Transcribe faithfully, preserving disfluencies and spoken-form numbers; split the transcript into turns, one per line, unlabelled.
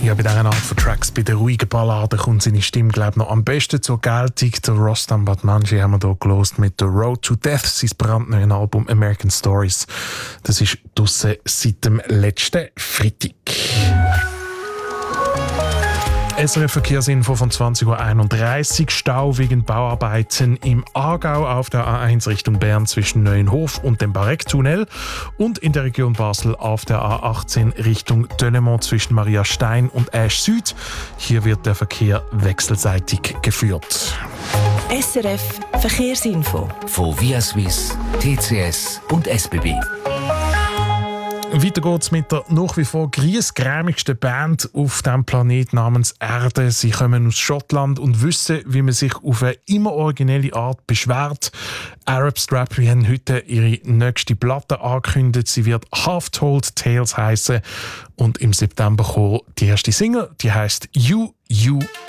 Ja, bei dieser Art von Tracks, bei den ruhigen Balladen, kommt seine Stimme, glaube ich, noch am besten zur Geltung. Der Rostam Batmanji haben wir hier gelost mit «The Road to Death», sein brandneues Album «American Stories». Das ist draussen seit dem letzten Freitag. S R F-Verkehrsinfo von zwanzig Uhr einunddreißig. Stau wegen Bauarbeiten im Aargau auf der A eins Richtung Bern zwischen Neuenhof und dem Barecktunnel und in der Region Basel auf der A achtzehn Richtung Dönnemont zwischen Maria Stein und Asch Süd. Hier wird der Verkehr wechselseitig geführt.
S R F Verkehrsinfo
von Via Swiss, T C S und S B B.
Weiter geht's mit der nach wie vor griesgrämigsten Band auf diesem Planet namens Erde. Sie kommen aus Schottland und wissen, wie man sich auf eine immer originelle Art beschwert. Arab Strap haben heute ihre nächste Platte angekündigt. Sie wird Half Told Tales heißen und im September kommt die erste Single, die heißt You, You,